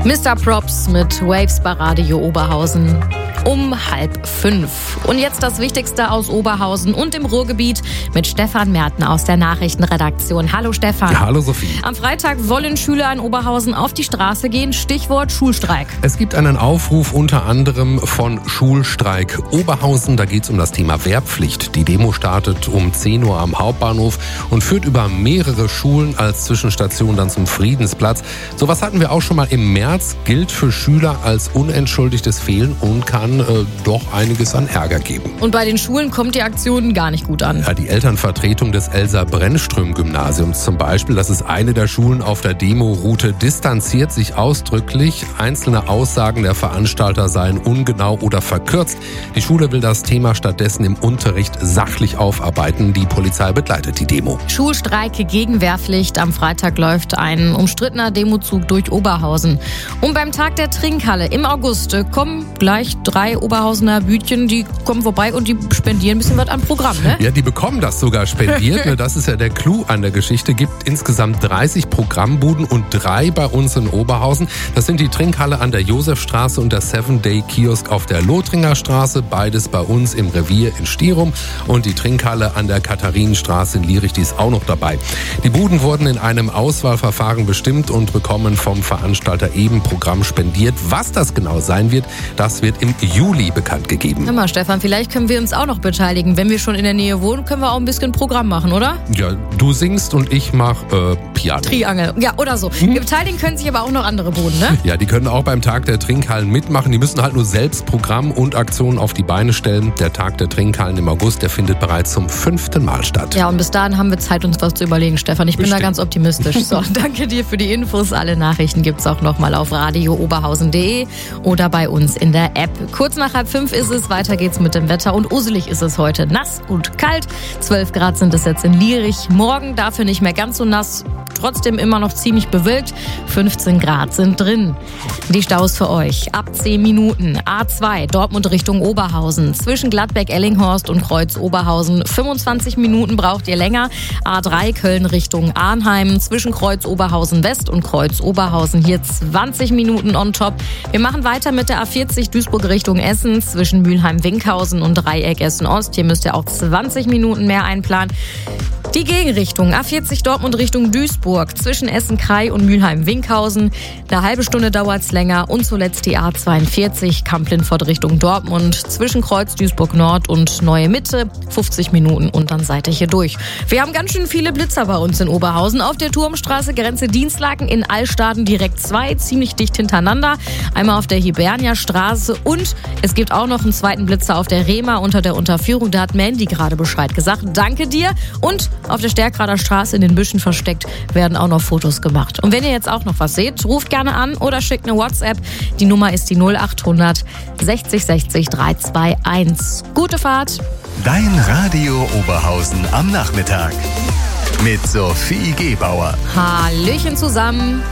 Mr. Props mit Waves bei Radio Oberhausen um 4:30. Und jetzt das Wichtigste aus Oberhausen und im Ruhrgebiet mit Stefan Merten aus der Nachrichtenredaktion. Hallo Stefan. Ja, hallo Sophie. Am Freitag wollen Schüler in Oberhausen auf die Straße gehen. Stichwort Schulstreik. Es gibt einen Aufruf unter anderem von Schulstreik Oberhausen. Da geht es um das Thema Wehrpflicht. Die Demo startet um 10 Uhr am Hauptbahnhof und führt über mehrere Schulen als Zwischenstation dann zum Friedensplatz. Sowas hatten wir auch schon mal im März. Gilt für Schüler als unentschuldigtes Fehlen und kann doch einiges an Ärger geben. Und bei den Schulen kommt die Aktion gar nicht gut an. Ja, die Elternvertretung des Elsa-Brennström-Gymnasiums zum Beispiel, das ist eine der Schulen auf der Demo-Route, distanziert sich ausdrücklich. Einzelne Aussagen der Veranstalter seien ungenau oder verkürzt. Die Schule will das Thema stattdessen im Unterricht sachlich aufarbeiten. Die Polizei begleitet die Demo. Schulstreik gegen Wehrpflicht. Am Freitag läuft ein umstrittener Demozug durch Oberhausen. Und beim Tag der Trinkhalle im August kommen gleich 3 Oberhausener Bütchen, die kommen vorbei und die spendieren ein bisschen was an Programm, ne? Ja, die bekommen das sogar spendiert. Das ist ja der Clou an der Geschichte. Gibt insgesamt 30 Programmbuden und 3 bei uns in Oberhausen. Das sind die Trinkhalle an der Josefstraße und der 7-Day-Kiosk auf der Lothringer Straße. Beides bei uns im Revier in Stierum. Und die Trinkhalle an der Katharinenstraße in Lierich, die ist auch noch dabei. Die Buden wurden in einem Auswahlverfahren bestimmt und bekommen vom Veranstalter eben Programm spendiert. Was das genau sein wird, das wird im Juli bekannt gegeben. Hör mal, Stefan, vielleicht können wir uns auch noch beteiligen. Wenn wir schon in der Nähe wohnen, können wir auch ein bisschen Programm machen, oder? Ja, du singst und ich mach Piano. Triangel, ja, oder so. Beteiligen können sich aber auch noch andere Buden, ne? Ja, die können auch beim Tag der Trinkhallen mitmachen. Die müssen halt nur selbst Programm und Aktionen auf die Beine stellen. Der Tag der Trinkhallen im August, der findet bereits zum 5. Mal statt. Ja, und bis dahin haben wir Zeit, uns was zu überlegen, Stefan. Ich bin da ganz optimistisch. So, danke dir für die Infos. Alle Nachrichten gibt's auch nochmal auf radiooberhausen.de oder bei uns in der App. Kurz nach 4:30 ist es, weiter geht's mit dem Wetter und uselig ist es heute. Nass und kalt, 12 Grad sind es jetzt in Lierich. Morgen dafür nicht mehr ganz so nass, trotzdem immer noch ziemlich bewölkt. 15 Grad sind drin. Die Staus für euch ab 10 Minuten. A2 Dortmund Richtung Oberhausen. Zwischen Gladbeck-Ellinghorst und Kreuz-Oberhausen 25 Minuten braucht ihr länger. A3 Köln Richtung Arnheim. Zwischen Kreuz-Oberhausen West und Kreuz-Oberhausen hier 20 Minuten on top. Wir machen weiter mit der A40 Duisburg Richtung Essen. Zwischen Mülheim-Winkhausen und Dreieck Essen-Ost. Hier müsst ihr auch 20 Minuten mehr einplanen. Die Gegenrichtung, A40 Dortmund Richtung Duisburg, zwischen Essen-Krei und Mülheim-Winkhausen. Eine halbe Stunde dauert's länger. Und zuletzt die A42 Kamp-Lindfort Richtung Dortmund, zwischen Kreuz Duisburg-Nord und Neue Mitte, 50 Minuten und dann seid ihr hier durch. Wir haben ganz schön viele Blitzer bei uns in Oberhausen. Auf der Turmstraße, Grenze Dienstlaken, in Allstaden direkt 2, ziemlich dicht hintereinander. Einmal auf der Hibernia-Straße und es gibt auch noch einen zweiten Blitzer auf der Rema unter der Unterführung. Da hat Mandy gerade Bescheid gesagt. Danke dir. Und auf der Stärkrader Straße in den Büschen versteckt werden auch noch Fotos gemacht. Und wenn ihr jetzt auch noch was seht, ruft gerne an oder schickt eine WhatsApp. Die Nummer ist die 0800 60 60 321. Gute Fahrt. Dein Radio Oberhausen am Nachmittag mit Sophie Gebauer. Hallöchen zusammen.